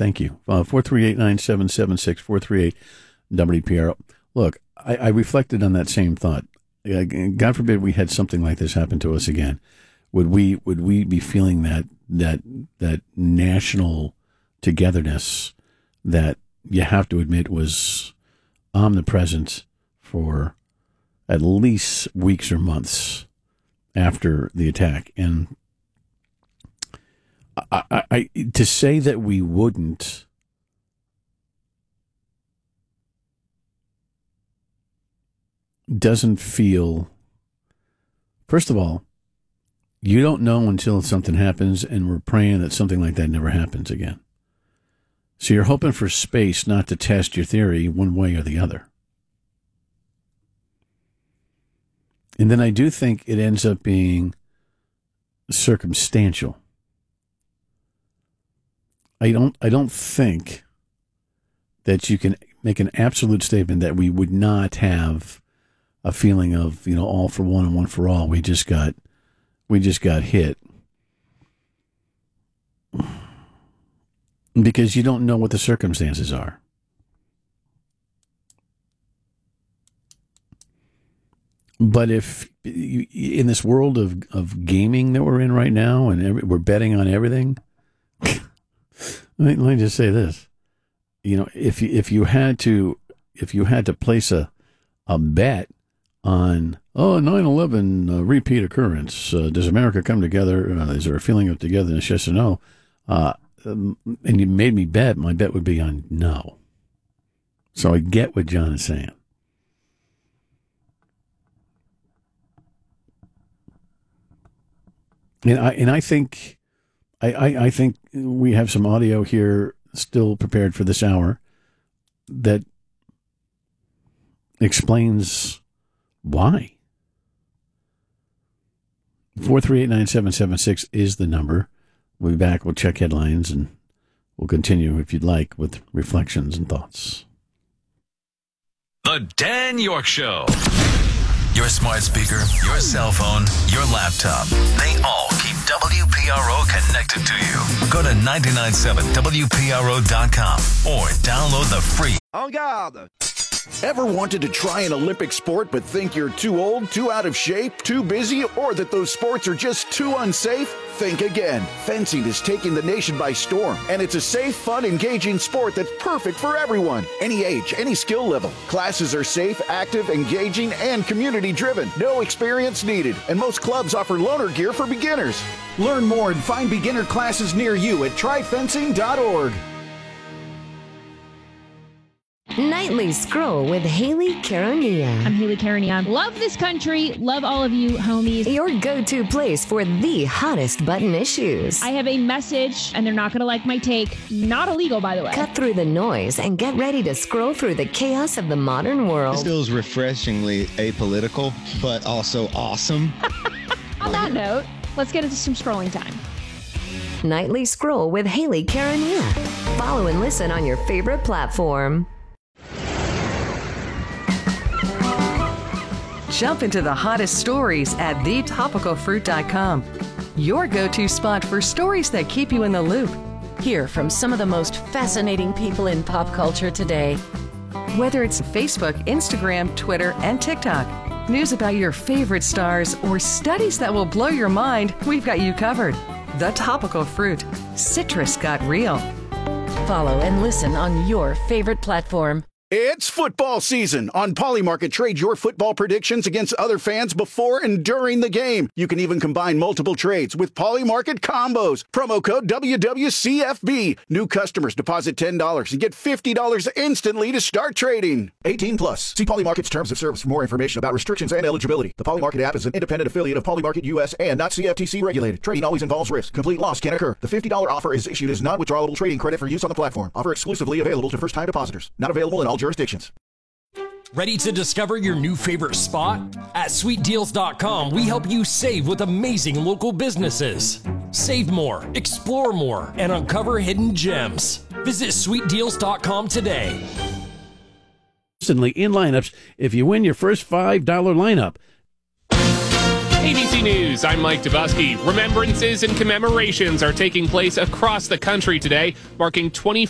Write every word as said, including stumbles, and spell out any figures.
Thank you. Uh, four three eight, nine seven seven six, four three eight W P R O. Look, I, I reflected on that same thought. God forbid we had something like this happen to us again. Would we would we be feeling that that that national togetherness that you have to admit was omnipresent for at least weeks or months after the attack? And I, I, I to say that we wouldn't doesn't feel, first of all, you don't know until something happens, and we're praying that something like that never happens again. So you're hoping for space not to test your theory one way or the other. And then I do think it ends up being circumstantial. I don't I don't think that you can make an absolute statement that we would not have a feeling of, you know, all for one and one for all. We just got we just got hit. Because you don't know what the circumstances are. But if you, in this world of, of gaming that we're in right now, and every, we're betting on everything, let, me, let me just say this: you know, if you, if you had to if you had to place a a bet on oh nine eleven uh, repeat occurrence, uh, does America come together? Uh, is there a feeling of togetherness? Yes or no? Uh, um, and you made me bet. My bet would be on no. So I get what John is saying. And I and I think I, I, I think we have some audio here still prepared for this hour that explains why. Four three eight nine seven seven six is the number. We'll be back. We'll check headlines and we'll continue, if you'd like, with reflections and thoughts. The Dan York Show. Your smart speaker, your cell phone, your laptop. They all keep W P R O connected to you. Go to nine nine seven W P R O dot com or download the free. En garde! Ever wanted to try an Olympic sport but think you're too old, too out of shape, too busy, or that those sports are just too unsafe? Think again. Fencing is taking the nation by storm, and it's a safe, fun, engaging sport that's perfect for everyone. Any age, any skill level. Classes are safe, active, engaging, and community-driven. No experience needed, and most clubs offer loaner gear for beginners. Learn more and find beginner classes near you at try fencing dot org. Nightly Scroll with Haley Caronia. I'm Haley Caronia. Love this country. Love all of you, homies. Your go-to place for the hottest button issues. I have a message, and they're not going to like my take. Not illegal, by the way. Cut through the noise and get ready to scroll through the chaos of the modern world. This feels refreshingly apolitical, but also awesome. On that note, let's get into some scrolling time. Nightly Scroll with Haley Caronia. Follow and listen on your favorite platform. Jump into the hottest stories at the topical fruit dot com. Your go-to spot for stories that keep you in the loop. Hear from some of the most fascinating people in pop culture today. Whether it's Facebook, Instagram, Twitter, and TikTok, news about your favorite stars, or studies that will blow your mind, we've got you covered. The Topical Fruit. Citrus got real. Follow and listen on your favorite platform. It's football season. On Polymarket, trade your football predictions against other fans before and during the game. You can even combine multiple trades with Polymarket combos. Promo code W W C F B. New customers deposit ten dollars and get fifty dollars instantly to start trading. eighteen plus. See Polymarket's terms of service for more information about restrictions and eligibility. The Polymarket app is an independent affiliate of Polymarket U S and not C F T C regulated. Trading always involves risk. Complete loss can occur. The fifty dollars offer is issued as non-withdrawable trading credit for use on the platform. Offer exclusively available to first-time depositors. Not available in all jurisdictions. Ready to discover your new favorite spot? At sweet deals dot com, we help you save with amazing local businesses. Save more, explore more, and uncover hidden gems. Visit sweet deals dot com today. Instantly in lineups if you win your first five dollar lineup. A B C News, I'm Mike Dubusky. Remembrances and commemorations are taking place across the country today, marking twenty